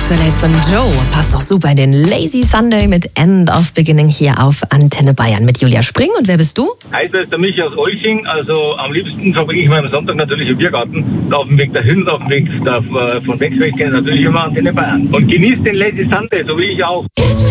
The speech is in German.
aktuell von Joe. Passt doch super in den Lazy Sunday mit End of Beginning hier auf Antenne Bayern mit Julia Spring. Und wer bist du? Hi, da ist der Michi aus Olching. Also am liebsten verbringe ich meinen Sonntag natürlich im Biergarten. Auf dem Weg dahin, auf dem Weg von Wechsweg natürlich immer Antenne Bayern. Und genießt den Lazy Sunday, so wie ich auch.